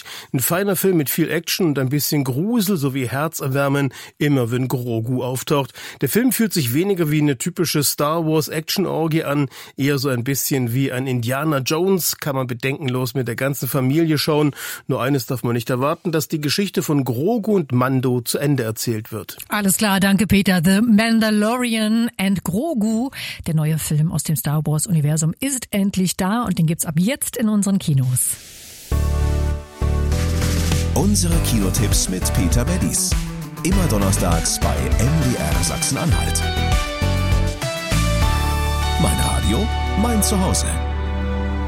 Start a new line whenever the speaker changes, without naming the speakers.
Ein feiner Film mit viel Action und ein bisschen Grusel sowie Herzerwärmen, immer wenn Grogu auftaucht. Der Film fühlt sich weniger wie eine typische Star Wars Action-Orgie an, eher so ein bisschen wie ein Indiana Jones, kann man bedenkenlos mit der ganzen Familie schauen. Nur eines darf man nicht erwarten, dass die Geschichte von Grogu und Mando zu Ende erzählt wird.
Alles klar, danke Peter. The Mandalorian and Grogu, der neue Film aus dem Star Wars Universum, ist endlich da und den gibt's ab jetzt in unseren Kinos.
Unsere Kinotipps mit Peter Beddies. Immer donnerstags bei MDR Sachsen-Anhalt. Mein Radio, mein Zuhause.